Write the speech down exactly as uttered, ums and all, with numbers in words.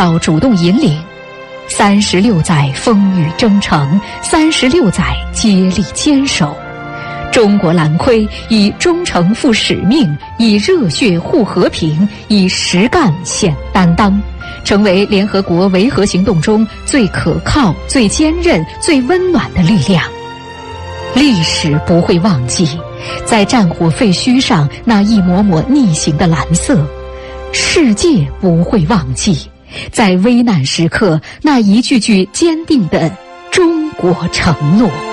到主动引领。三十六载风雨征程，三十六载接力坚守。中国蓝盔以忠诚负使命，以热血护和平，以实干显担当，成为联合国维和行动中最可靠、最坚韧、最温暖的力量。历史不会忘记，在战火废墟上那一抹抹逆行的蓝色；世界不会忘记，在危难时刻那一句句坚定的中国承诺。